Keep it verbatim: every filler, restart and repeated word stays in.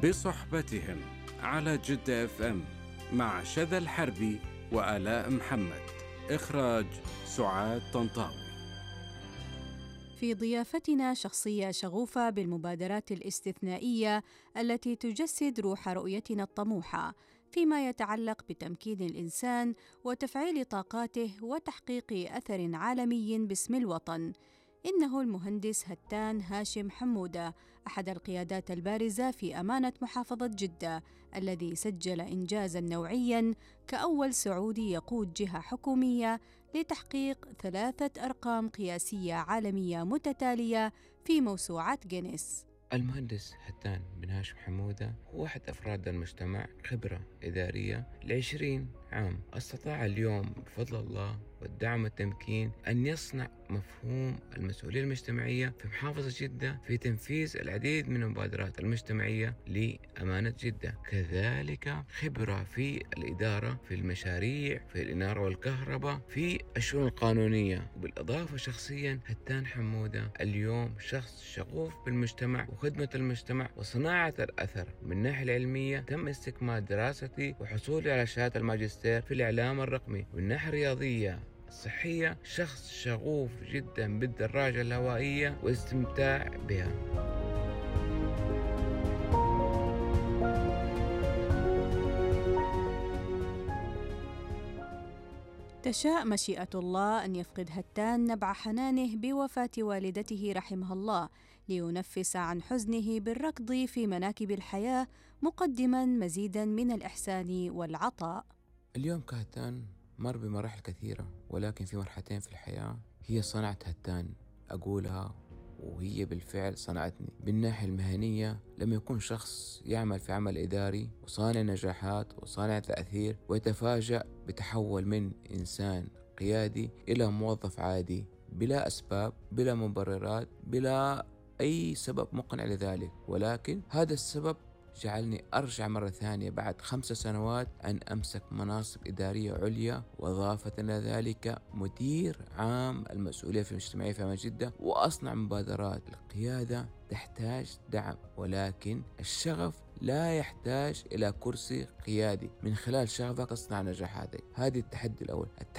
بصحبتهم على جدة اف ام مع شذى الحربي وآلاء محمد. إخراج سعاد طنطاوي. في ضيافتنا شخصية شغوفة بالمبادرات الاستثنائية التي تجسد روح رؤيتنا الطموحة فيما يتعلق بتمكين الإنسان وتفعيل طاقاته وتحقيق أثر عالمي باسم الوطن. إنه المهندس هتان هاشم حمودة، أحد القيادات البارزة في أمانة محافظة جدة، الذي سجل إنجازاً نوعياً كأول سعودي يقود جهة حكومية لتحقيق ثلاثة أرقام قياسية عالمية متتالية في موسوعة جينيس. المهندس هتان بن هاشم حمودة هو أحد أفراد المجتمع، خبرة إدارية لعشرين عام، استطاع اليوم بفضل الله والدعم والتمكين أن يصنع مفهوم المسؤولية المجتمعية في محافظة جدة في تنفيذ العديد من المبادرات المجتمعية لأمانة جدة. كذلك خبرة في الإدارة، في المشاريع، في الإنارة والكهرباء، في الشؤون القانونية. بالإضافة شخصيا هتان حمودة اليوم شخص شغوف بالمجتمع وخدمة المجتمع وصناعة الأثر. من الناحية العلمية تم استكمال دراستي وحصولي على شهادة الماجستير في الإعلام الرقمي. من الناحية الرياضية الصحية شخص شغوف جدا بالدراجة الهوائية والاستمتاع بها. تشاء مشيئة الله أن يفقد هتان نبع حنانه بوفاة والدته رحمها الله، لينفس عن حزنه بالركض في مناكب الحياة، مقدما مزيدا من الإحسان والعطاء. اليوم كهتان مر بمراحل كثيرة، ولكن في مرحلتين في الحياة هي صنعت هتان أقولها، وهي بالفعل صنعتني. بالناحية المهنية لم يكن شخص يعمل في عمل إداري وصانع نجاحات وصانع تأثير ويتفاجأ بتحول من إنسان قيادي إلى موظف عادي بلا أسباب، بلا مبررات، بلا أي سبب مقنع لذلك. ولكن هذا السبب جعلني أرجع مرة ثانية بعد خمس سنوات أن أمسك مناصب إدارية عليا، وإضافة إلى ذلك مدير عام المسؤولية في المجتمعية في أمانة جدة، وأصنع مبادرات. القيادة تحتاج دعم، ولكن الشغف لا يحتاج إلى كرسي قيادي. من خلال شغفك تصنع نجاحاتك. هذه التحدي الأول.